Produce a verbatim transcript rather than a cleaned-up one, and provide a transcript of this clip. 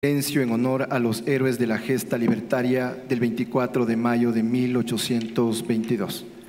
Silencio en honor a los héroes de la gesta libertaria del veinticuatro de mayo de mil ochocientos veintidós.